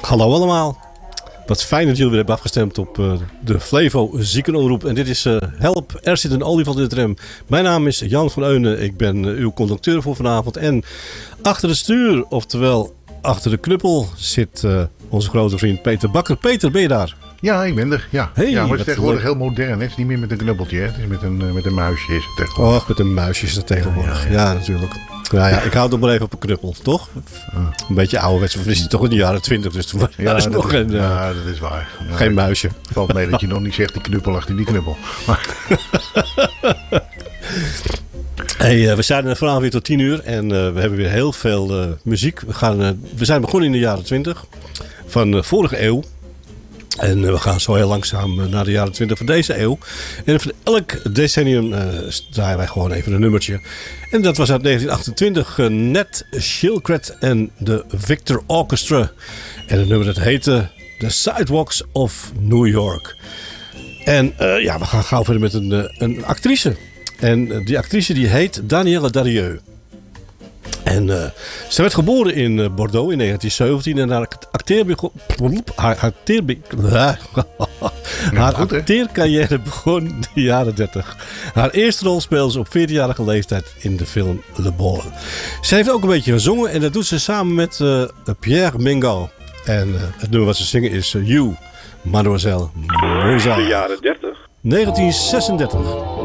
Hallo allemaal. Wat fijn dat jullie weer hebben afgestemd op de Flevo Ziekenomroep. En dit is Help, er zit een olifant in de tram. Mijn naam is Jan van Eunen. Ik ben uw conducteur voor vanavond. En achter het stuur, oftewel achter de knuppel, zit onze grote vriend Peter Bakker. Peter, ben je daar? Ja, ik ben er. Ja, Hey, ja, maar het is tegenwoordig leuk. heel modern. Hè? Het is niet meer met een knuppeltje. Hè? Het is met een muisje. Is het tegenwoordig. Och, met een muisje is dat tegenwoordig. Ja, natuurlijk. Nou ja, ik hou het maar even op een knuppel, toch? Een beetje ouderwets. We zitten toch in de jaren 20, dus toen Ja, was er nog geen, dat is waar. Ja, geen muisje. Het valt mee dat je nog niet zegt die knuppel achter die knuppel. Hey, we zijn vanavond weer tot 10 uur en we hebben weer heel veel muziek. We zijn begonnen in de jaren 20 van de vorige eeuw. En we gaan zo heel langzaam naar de jaren 20 van deze eeuw. En van elk decennium draaien wij gewoon even een nummertje. En dat was uit 1928 Ned Shilkret en de Victor Orchestra. En het nummer dat heette The Sidewalks of New York. En we gaan gauw verder met een actrice. En die actrice die heet Danielle Darieux. En ze werd geboren in Bordeaux in 1917 en haar acteercarrière begon in de jaren 30. Haar eerste rol speelde ze op 14-jarige leeftijd in de film Le Bon. Ze heeft ook een beetje gezongen en dat doet ze samen met Pierre Mingot. En het nummer wat ze zingen is You, Mademoiselle Mozart. De jaren 30. 1936.